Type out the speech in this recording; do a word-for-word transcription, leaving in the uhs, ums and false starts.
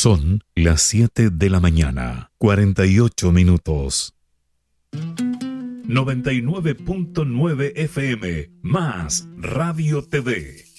Son las siete de la mañana, cuarenta y ocho minutos. noventa y nueve punto nueve F M, más Radio T V.